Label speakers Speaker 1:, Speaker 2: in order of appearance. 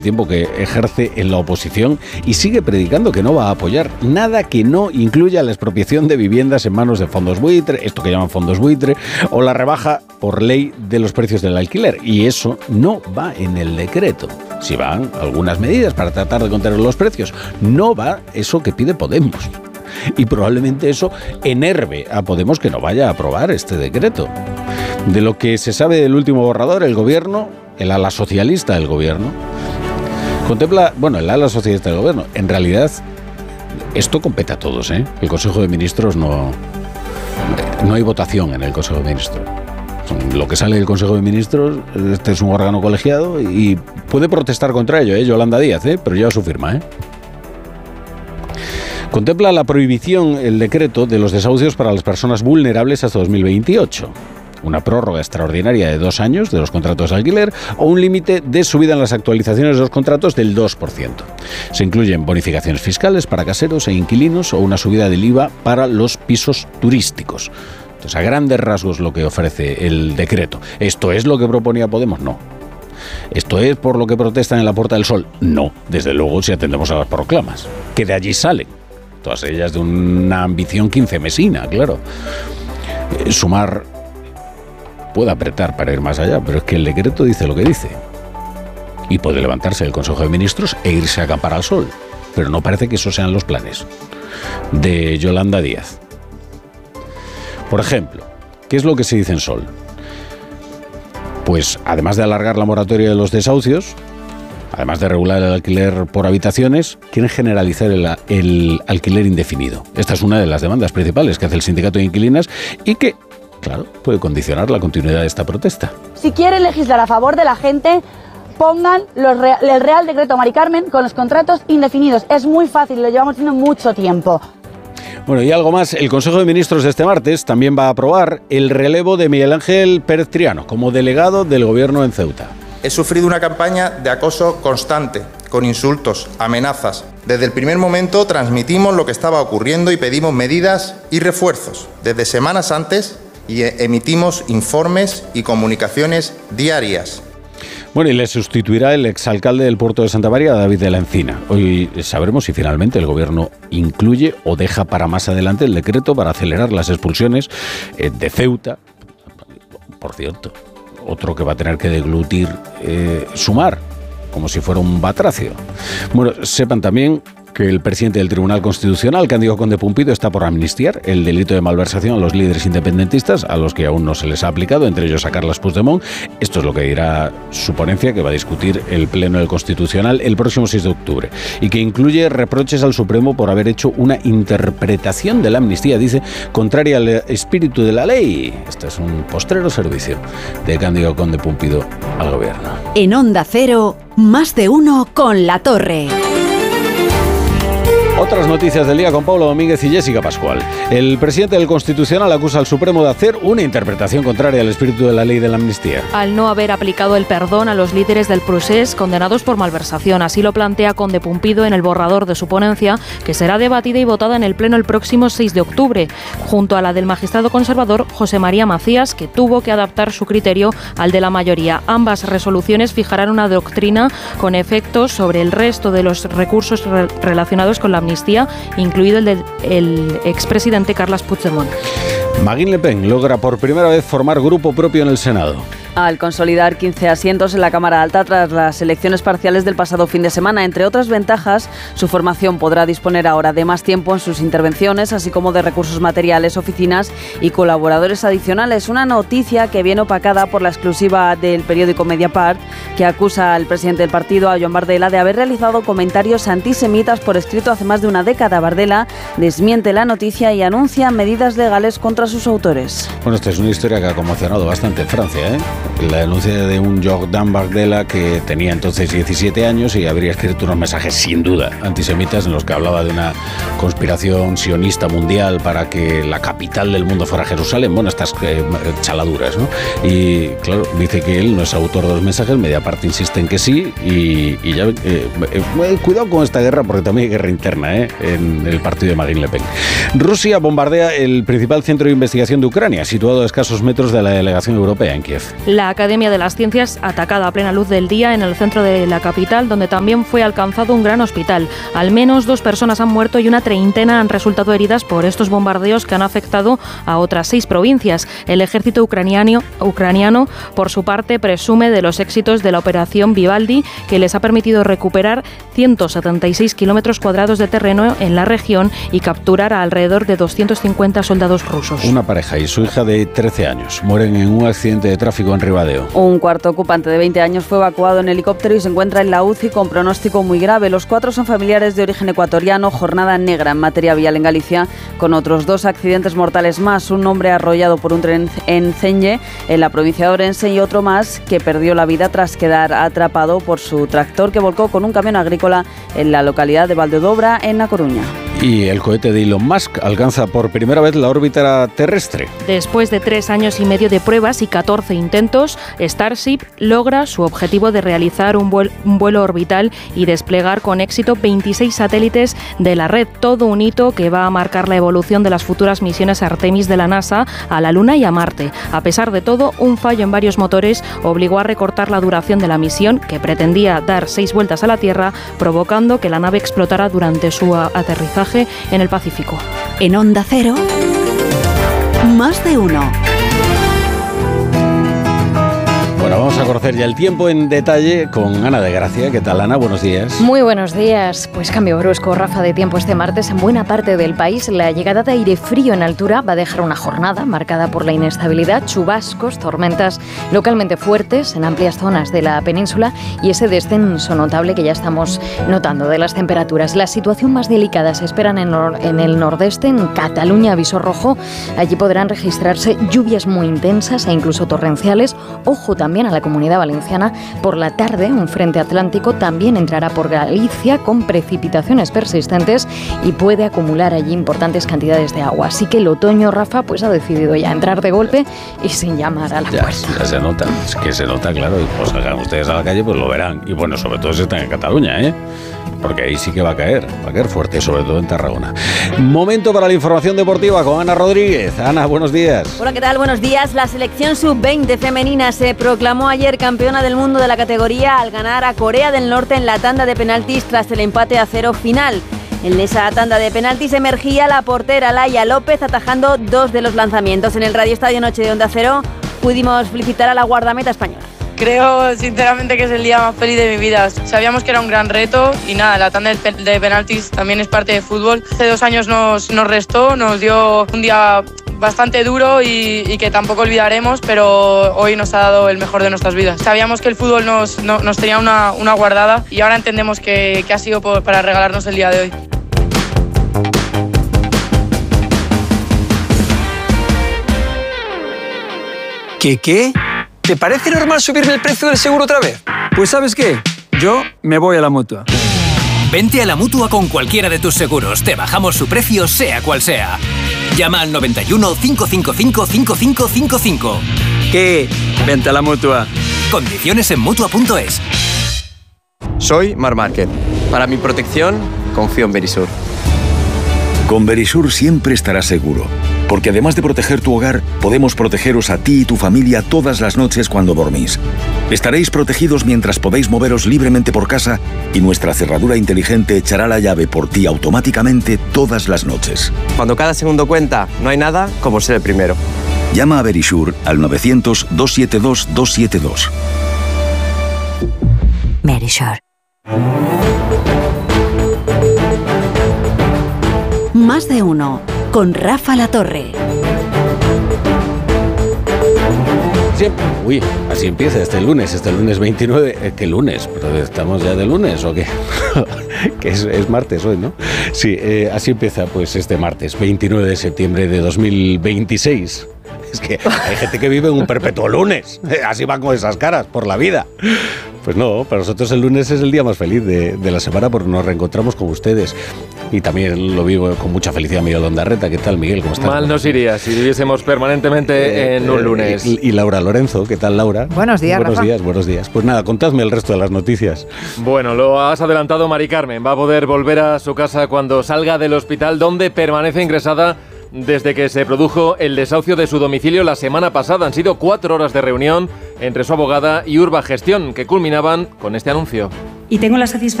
Speaker 1: tiempo que ejerce en la oposición y sigue predicando que no va a apoyar nada que no incluya la expropiación de viviendas en manos de fondos buitre, esto que llaman fondos buitre, o la rebaja por ley de los precios del alquiler. Y eso no va en el decreto. Si van algunas medidas para tratar de contener los precios, no va eso que pide Podemos. Y probablemente eso enerve a Podemos que no vaya a aprobar este decreto. De lo que se sabe del último borrador, el gobierno, el ala socialista del gobierno, contempla, el ala socialista del gobierno, en realidad esto compete a todos, ¿eh? El Consejo de Ministros no hay votación en el Consejo de Ministros. Lo que sale del Consejo de Ministros, este es un órgano colegiado y puede protestar contra ello, Yolanda Díaz, pero lleva su firma, Contempla la prohibición, el decreto, de los desahucios para las personas vulnerables hasta 2028. Una prórroga extraordinaria de 2 años de los contratos de alquiler o un límite de subida en las actualizaciones de los contratos del 2%. Se incluyen bonificaciones fiscales para caseros e inquilinos o una subida del IVA para los pisos turísticos. Entonces, a grandes rasgos lo que ofrece el decreto. ¿Esto es lo que proponía Podemos? No. ¿Esto es por lo que protestan en la Puerta del Sol? No, desde luego, si atendemos a las proclamas, que de allí salen. Todas ellas de una ambición quincemesina, claro. Sumar puede apretar para ir más allá, pero es que el decreto dice lo que dice. Y puede levantarse el Consejo de Ministros e irse a acampar al sol. Pero no parece que esos sean los planes de Yolanda Díaz. Por ejemplo, ¿qué es lo que se dice en Sol? Pues además de alargar la moratoria de los desahucios, además de regular el alquiler por habitaciones, quieren generalizar el alquiler indefinido. Esta es una de las demandas principales que hace el sindicato de inquilinas y que, claro, puede condicionar la continuidad de esta protesta.
Speaker 2: Si quieren legislar a favor de la gente, pongan el Real Decreto Mari Carmen con los contratos indefinidos. Es muy fácil, lo llevamos haciendo mucho tiempo.
Speaker 1: Bueno, y algo más, el Consejo de Ministros de este martes también va a aprobar el relevo de Miguel Ángel Pérez Triano como delegado del gobierno en Ceuta.
Speaker 3: He sufrido una campaña de acoso constante, con insultos, amenazas. Desde el primer momento transmitimos lo que estaba ocurriendo y pedimos medidas y refuerzos. Desde semanas antes y emitimos informes y comunicaciones diarias.
Speaker 1: Bueno, y le sustituirá el exalcalde del puerto de Santa María, David de la Encina. Hoy sabremos si finalmente el gobierno incluye o deja para más adelante el decreto para acelerar las expulsiones de Ceuta. Por cierto, otro que va a tener que deglutir Sumar, como si fuera un batracio. Bueno, sepan también que el presidente del Tribunal Constitucional, Cándido Conde Pumpido, está por amnistiar el delito de malversación a los líderes independentistas, a los que aún no se les ha aplicado, entre ellos a Carles Puigdemont. Esto es lo que dirá su ponencia, que va a discutir el Pleno del Constitucional el próximo 6 de octubre, y que incluye reproches al Supremo por haber hecho una interpretación de la amnistía, dice, contraria al espíritu de la ley. Este es un postrero servicio de Cándido Conde Pumpido al gobierno.
Speaker 4: En Onda Cero, más de uno con La Torre.
Speaker 1: Otras noticias del día con Pablo Domínguez y Jessica Pascual. El presidente del Constitucional acusa al Supremo de hacer una interpretación contraria al espíritu de la ley de la amnistía.
Speaker 5: Al no haber aplicado el perdón a los líderes del procés condenados por malversación. Así lo plantea Conde Pumpido en el borrador de su ponencia, que será debatida y votada en el Pleno el próximo 6 de octubre, junto a la del magistrado conservador José María Macías, que tuvo que adaptar su criterio al de la mayoría. Ambas resoluciones fijarán una doctrina con efectos sobre el resto de los recursos relacionados con la amnistía, incluido el del expresidente Carles Puigdemont.
Speaker 1: Marine Le Pen logra por primera vez formar grupo propio en el Senado.
Speaker 6: Al consolidar 15 asientos en la Cámara Alta tras las elecciones parciales del pasado fin de semana. Entre otras ventajas, su formación podrá disponer ahora de más tiempo en sus intervenciones, así como de recursos materiales, oficinas y colaboradores adicionales. Una noticia que viene opacada por la exclusiva del periódico Mediapart, que acusa al presidente del partido, a Joan Bardella, de haber realizado comentarios antisemitas por escrito hace más de una década. Bardella desmiente la noticia y anuncia medidas legales contra sus autores.
Speaker 1: Bueno, esta es una historia que ha conmocionado bastante en Francia, La denuncia de un Jordan Bardella que tenía entonces 17 años y habría escrito unos mensajes sin duda antisemitas en los que hablaba de una conspiración sionista mundial para que la capital del mundo fuera Jerusalén. Bueno, estas chaladuras, ¿no? Y claro, dice que él no es autor de los mensajes, Mediapart insiste en que sí, y ya cuidado con esta guerra porque también hay guerra interna en el partido de Marine Le Pen. Rusia bombardea el principal centro de investigación de Ucrania, situado a escasos metros de la delegación europea en Kiev.
Speaker 5: La Academia de las Ciencias atacada a plena luz del día en el centro de la capital, donde también fue alcanzado un gran hospital. Al menos 2 personas han muerto y una treintena han resultado heridas por estos bombardeos que han afectado a otras 6 provincias. El ejército ucraniano, por su parte, presume de los éxitos de la operación Vivaldi, que les ha permitido recuperar 176 kilómetros cuadrados de terreno en la región y capturar a alrededor de 250 soldados rusos.
Speaker 1: Una pareja y su hija de 13 años mueren en un accidente de tráfico en Ribadeo.
Speaker 6: Un cuarto ocupante de 20 años fue evacuado en helicóptero y se encuentra en la UCI con pronóstico muy grave. Los 4 son familiares de origen ecuatoriano. Jornada negra en materia vial en Galicia, con otros 2 accidentes mortales más. Un hombre arrollado por un tren en Celle, en la provincia de Orense, y otro más que perdió la vida tras quedar atrapado por su tractor que volcó con un camión agrícola en la localidad de Valdedobra, en A Coruña.
Speaker 1: Y el cohete de Elon Musk alcanza por primera vez la órbita terrestre.
Speaker 5: Después de 3 años y medio de pruebas y 14 intentos, Starship logra su objetivo de realizar un vuelo orbital y desplegar con éxito 26 satélites de la red. Todo un hito que va a marcar la evolución de las futuras misiones Artemis de la NASA a la Luna y a Marte. A pesar de todo, un fallo en varios motores obligó a recortar la duración de la misión, que pretendía dar 6 vueltas a la Tierra, provocando que la nave explotara durante su aterrizaje en el Pacífico.
Speaker 4: En Onda Cero, Más de Uno.
Speaker 1: Bueno, vamos a conocer ya el tiempo en detalle con Ana de Gracia. ¿Qué tal, Ana? Buenos días.
Speaker 7: Muy buenos días. Pues cambio brusco, Rafa, de tiempo este martes en buena parte del país. La llegada de aire frío en altura va a dejar una jornada marcada por la inestabilidad, chubascos, tormentas localmente fuertes en amplias zonas de la península y ese descenso notable que ya estamos notando de las temperaturas. La situación más delicada se espera en el nordeste, en Cataluña, aviso rojo. Allí podrán registrarse lluvias muy intensas e incluso torrenciales. Ojo también a la Comunidad Valenciana. Por la tarde, un frente atlántico también entrará por Galicia con precipitaciones persistentes y puede acumular allí importantes cantidades de agua. Así que el otoño, Rafa, pues ha decidido ya entrar de golpe y sin llamar a la puerta.
Speaker 1: Ya se nota, es que se nota, claro. Y pues salgan ustedes a la calle, pues lo verán. Y bueno, sobre todo si están en Cataluña, porque ahí sí que va a caer fuerte, sobre todo en Tarragona. Momento para la información deportiva con Ana Rodríguez. Ana, buenos días.
Speaker 8: Hola, ¿qué tal? Buenos días. La selección sub-20 femenina se proclamó ayer campeona del mundo de la categoría al ganar a Corea del Norte en la tanda de penaltis tras el empate a 0 final. En esa tanda de penaltis emergía la portera Laia López atajando 2 de los lanzamientos. En el Radio Estadio Noche de Onda Cero pudimos felicitar a la guardameta española.
Speaker 9: Creo sinceramente que es el día más feliz de mi vida. Sabíamos que era un gran reto y nada, la tanda de penaltis también es parte de fútbol. Hace 2 años nos restó, nos dio un día bastante duro y que tampoco olvidaremos, pero hoy nos ha dado el mejor de nuestras vidas. Sabíamos que el fútbol nos tenía una guardada y ahora entendemos que ha sido para regalarnos el día de hoy.
Speaker 10: ¿Qué? ¿Te parece normal subirme el precio del seguro otra vez? Pues ¿sabes qué? Yo me voy a la Mutua.
Speaker 11: Vente a la Mutua con cualquiera de tus seguros. Te bajamos su precio, sea cual sea. Llama al 91 555 5555.
Speaker 10: ¿Qué? Vente a la Mutua.
Speaker 11: Condiciones en Mutua.es.
Speaker 12: Soy Mar Márquez. Para mi protección, confío en Verisur.
Speaker 13: Con Verisur siempre estarás seguro, porque además de proteger tu hogar, podemos protegeros a ti y tu familia todas las noches cuando dormís. Estaréis protegidos mientras podéis moveros libremente por casa y nuestra cerradura inteligente echará la llave por ti automáticamente todas las noches.
Speaker 12: Cuando cada segundo cuenta, no hay nada como ser el primero.
Speaker 13: Llama a Verisur al 900-272-272.
Speaker 4: Verisur. Más de Uno, con Rafa Latorre.
Speaker 1: Uy, así empieza este lunes 29. ¿Qué lunes? ¿Pero estamos ya de lunes o qué? Que es martes hoy, ¿no? Sí, así empieza pues este martes 29 de septiembre de 2026. Es que hay gente que vive en un perpetuo lunes. Así van con esas caras por la vida. Pues no, para nosotros el lunes es el día más feliz de la semana porque nos reencontramos con ustedes. Y también lo vivo con mucha felicidad Miguel Ondarreta. ¿Qué tal, Miguel? ¿Cómo estás?
Speaker 14: Mal nos iría si viviésemos permanentemente en un lunes.
Speaker 1: Y Laura Lorenzo. ¿Qué tal, Laura?
Speaker 15: Buenos días, Rafa.
Speaker 1: Buenos días. Pues nada, contadme el resto de las noticias.
Speaker 14: Bueno, lo has adelantado, Mari Carmen. Va a poder volver a su casa cuando salga del hospital donde permanece ingresada desde que se produjo el desahucio de su domicilio la semana pasada. Han sido 4 horas de reunión entre su abogada y Urba Gestión, que culminaban con este anuncio.
Speaker 15: Y tengo la satisfacción